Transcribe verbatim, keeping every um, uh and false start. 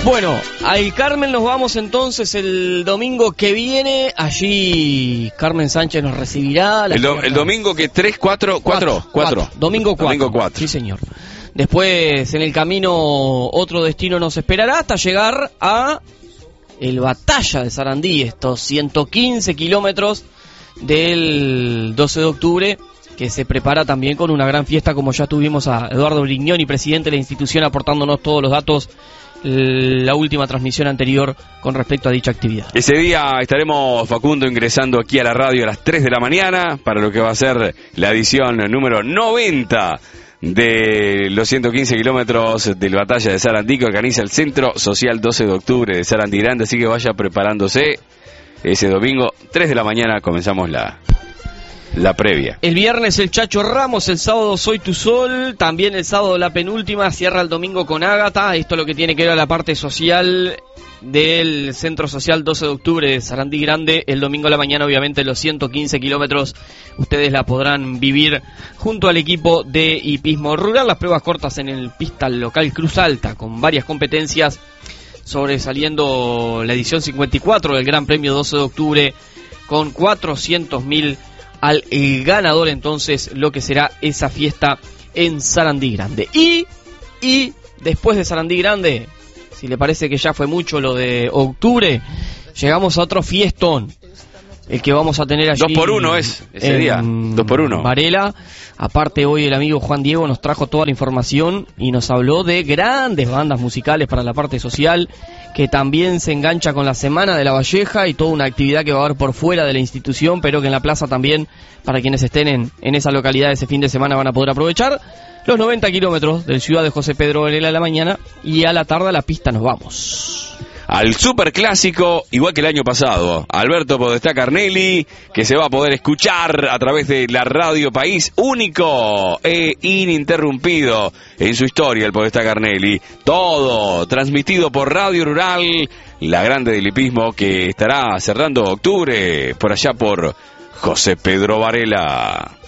Bueno, al Carmen nos vamos entonces el domingo que viene. Allí Carmen Sánchez nos recibirá. El, do, el domingo que tres, cuatro, cuatro, cuatro. Domingo cuatro. Sí, señor. Después en el camino otro destino nos esperará hasta llegar a el Batalla de Sarandí, estos ciento quince kilómetros del doce de octubre, que se prepara también con una gran fiesta, como ya tuvimos a Eduardo Brignoni, presidente de la institución, aportándonos todos los datos, la última transmisión anterior con respecto a dicha actividad. Ese día estaremos, Facundo, ingresando aquí a la radio a las tres de la mañana para lo que va a ser la edición número noventa de los ciento quince kilómetros del Batalla de Sarandí, que organiza el Centro Social doce de octubre de Sarandí Grande, así que vaya preparándose. Ese domingo, tres de la mañana, comenzamos la... la previa. El viernes el Chacho Ramos, el sábado Soy Tu Sol, también el sábado la penúltima, cierra el domingo con Ágata. Esto es lo que tiene que ver a la parte social del Centro Social doce de octubre de Sarandí Grande. El domingo a la mañana, obviamente, los ciento quince kilómetros ustedes la podrán vivir junto al equipo de hipismo rural. Las pruebas cortas en el pista local Cruz Alta, con varias competencias, sobresaliendo la edición cincuenta y cuatro del Gran Premio doce de octubre con cuatrocientos mil al ganador, entonces, lo que será esa fiesta en Sarandí Grande. Y, y después de Sarandí Grande, si le parece que ya fue mucho lo de octubre, llegamos a otro fiestón, el que vamos a tener allí. Dos por uno es ese día, dos por uno. Varela. Aparte, hoy el amigo Juan Diego nos trajo toda la información y nos habló de grandes bandas musicales para la parte social, que también se engancha con la Semana de la Valleja y toda una actividad que va a haber por fuera de la institución, pero que en la plaza también, para quienes estén en, en esa localidad ese fin de semana, van a poder aprovechar los noventa kilómetros del Ciudad de José Pedro Varela a la mañana, y a la tarde a la pista nos vamos. Al superclásico, igual que el año pasado, Alberto Podestá Carnelli, que se va a poder escuchar a través de la Radio País, único e ininterrumpido en su historia el Podestá Carnelli. Todo transmitido por Radio Rural, la grande del hipismo, que estará cerrando octubre por allá por José Pedro Varela.